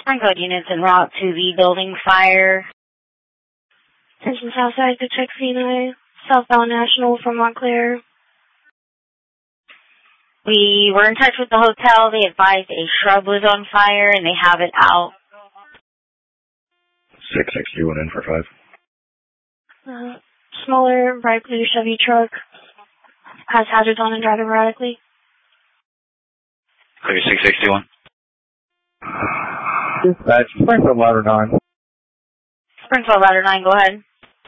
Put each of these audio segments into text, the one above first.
Springfield units en route to the building fire. Attention Southside to check C9, southbound National from Montclair. We were in touch with the hotel. They advised a shrub was on fire and they have it out. 661 in for 5. Smaller, bright blue Chevy truck. Has hazards on and driving erratically. Clear 661. Dispatch, Springfield Ladder 9. Springfield Ladder 9, go ahead.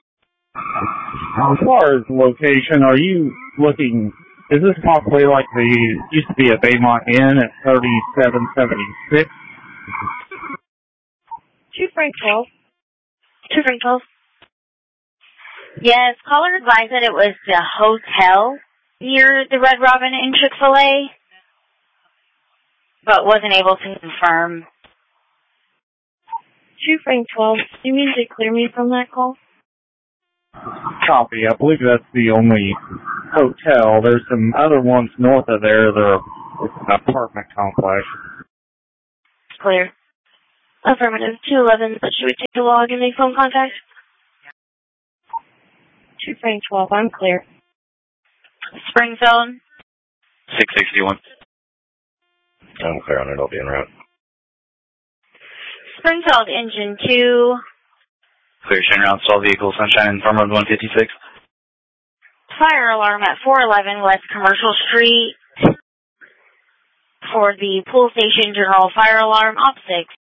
As far as location, are you looking, is this possibly like the, used to be a Baymont Inn at 3776? 2 Frank 12. 2 Frank 12. Yes, caller advised that it was the hotel near the Red Robin and Chick-fil-A, but wasn't able to confirm. 2 Frank 12. Do you mean to clear me from that call? Copy. I believe that's the only hotel. There's some other ones north of there. They're an apartment complex. Clear. Affirmative. 211. Should we take the log and make phone contact? 2 Frank 12. I'm clear. Springfield. 661. I'm clear on it. I'll be en route. Springfield Engine 2. Clear chain route, stall vehicle, Sunshine, Farm Road 156. Fire alarm at 411 West Commercial Street for the Pool Station General Fire Alarm, Op 6.